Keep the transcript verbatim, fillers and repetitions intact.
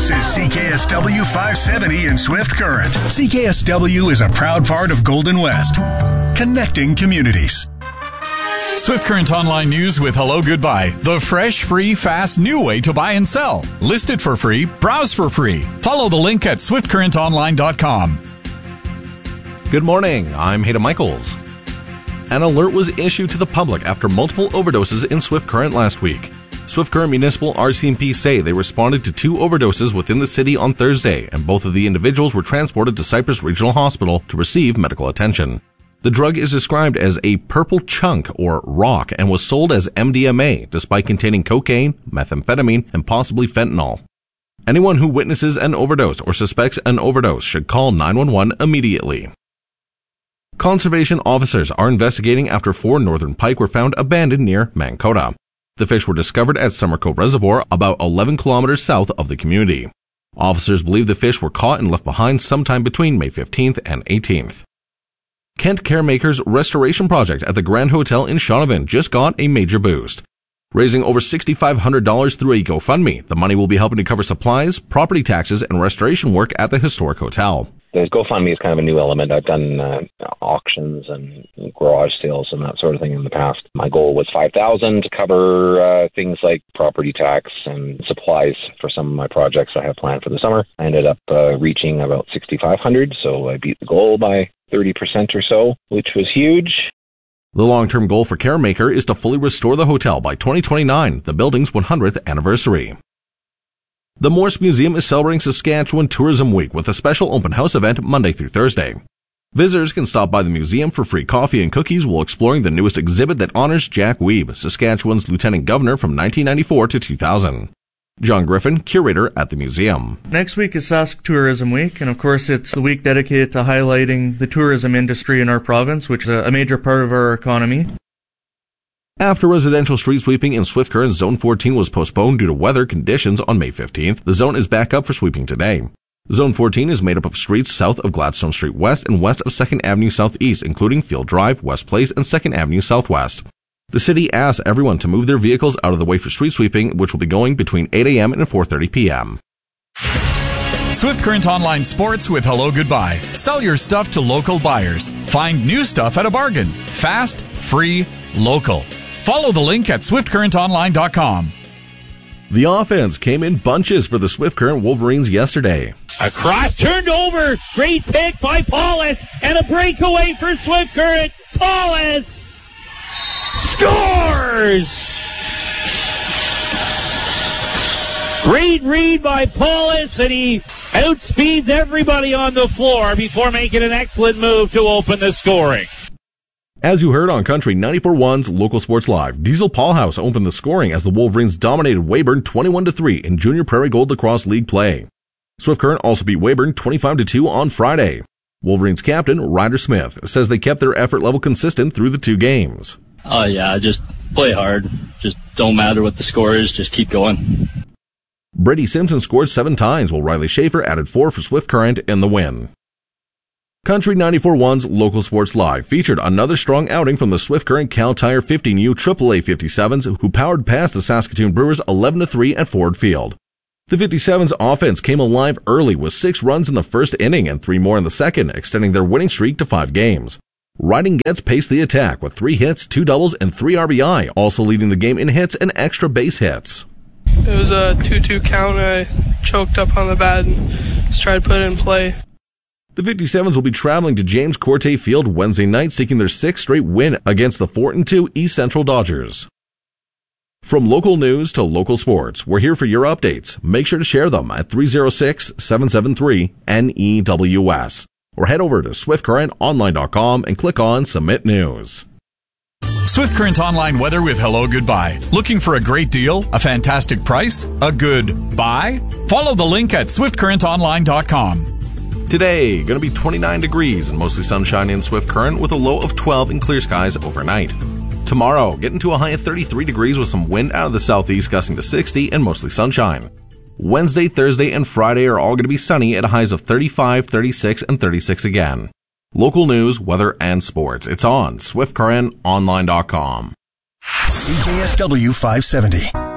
This is C K S W five seventy in Swift Current. C K S W is a proud part of Golden West, connecting communities. Swift Current Online News with Hello Goodbye, the fresh, free, fast, new way to buy and sell. List it for free, browse for free. Follow the link at swift current online dot com. Good morning, I'm Hayden Michaels. An alert was issued to the public after multiple overdoses in Swift Current last week. Swift Current Municipal R C M P say they responded to two overdoses within the city on Thursday, and both of the individuals were transported to Cypress Regional Hospital to receive medical attention. The drug is described as a purple chunk or rock and was sold as M D M A despite containing cocaine, methamphetamine, and possibly fentanyl. Anyone who witnesses an overdose or suspects an overdose should call nine one one immediately. Conservation officers are investigating after four northern pike were found abandoned near Mankota. The fish were discovered at Summer Cove Reservoir about eleven kilometers south of the community. Officers believe the fish were caught and left behind sometime between May fifteenth and eighteenth. Kent Caremaker's restoration project at the Grand Hotel in Shaunavon just got a major boost. Raising over six thousand five hundred dollars through a GoFundMe, the money will be helping to cover supplies, property taxes, and restoration work at the historic hotel. The GoFundMe is kind of a new element. I've done uh, auctions and garage sales and that sort of thing in the past. My goal was five thousand dollars to cover uh, things like property tax and supplies for some of my projects I have planned for the summer. I ended up uh, reaching about six thousand five hundred dollars, so I beat the goal by thirty percent or so, which was huge. The long-term goal for Caremaker is to fully restore the hotel by twenty twenty-nine, the building's one hundredth anniversary. The Morse Museum is celebrating Saskatchewan Tourism Week with a special open house event Monday through Thursday. Visitors can stop by the museum for free coffee and cookies while exploring the newest exhibit that honors Jack Weeb, Saskatchewan's lieutenant governor from nineteen ninety-four to two thousand. John Griffin, curator at the museum. Next week is Sask Tourism Week, and of course it's a week dedicated to highlighting the tourism industry in our province, which is a major part of our economy. After residential street sweeping in Swift Current Zone fourteen was postponed due to weather conditions on May fifteenth, the zone is back up for sweeping today. Zone fourteen is made up of streets south of Gladstone Street West and west of second Avenue Southeast, including Field Drive, West Place, and second Avenue Southwest. The city asks everyone to move their vehicles out of the way for street sweeping, which will be going between eight a.m. and four thirty p.m. Swift Current Online Sports with Hello Goodbye. Sell your stuff to local buyers. Find new stuff at a bargain. Fast, free, local. Follow the link at swift current online dot com. The offense came in bunches for the Swift Current Wolverines yesterday. A cross turned over. Great pick by Paulus. And a breakaway for Swift Current. Paulus scores! Great read by Paulus, and he outspeeds everybody on the floor before making an excellent move to open the scoring. As you heard on Country ninety-four point one's Local Sports Live, Diesel Paulhouse opened the scoring as the Wolverines dominated Weyburn twenty-one to three in Junior Prairie Gold Lacrosse League play. Swift Current also beat Weyburn twenty-five to two on Friday. Wolverines captain Ryder Smith says they kept their effort level consistent through the two games. Oh yeah, just play hard. Just don't matter what the score is, just keep going. Brady Simpson scored seven times while Riley Schaefer added four for Swift Current in the win. Country ninety-four point one's Local Sports Live featured another strong outing from the Swift Current Cal Tire fifteen U triple A fifty-sevens, who powered past the Saskatoon Brewers eleven to three at Ford Field. The fifty-sevens offense came alive early with six runs in the first inning and three more in the second, extending their winning streak to five games. Riding Getz paced the attack with three hits, two doubles, and three R B I, also leading the game in hits and extra base hits. It was a two two count. I choked up on the bat and just tried to put it in play. The fifty-sevens will be traveling to James Corte Field Wednesday night, seeking their sixth straight win against the four and two East Central Dodgers. From local news to local sports, we're here for your updates. Make sure to share them at three oh six, seven seven three, N E W S. Or head over to swift current online dot com and click on Submit News. Swift Current Online weather with Hello Goodbye. Looking for a great deal? A fantastic price? A good buy? Follow the link at swift current online dot com. Today, going to be twenty-nine degrees and mostly sunshine in Swift Current with a low of twelve and clear skies overnight. Tomorrow, getting to a high of thirty-three degrees with some wind out of the southeast gusting to sixty and mostly sunshine. Wednesday, Thursday, and Friday are all going to be sunny at highs of thirty-five, thirty-six, and thirty-six again. Local news, weather, and sports. It's on swift current online dot com. C K S W five seventy.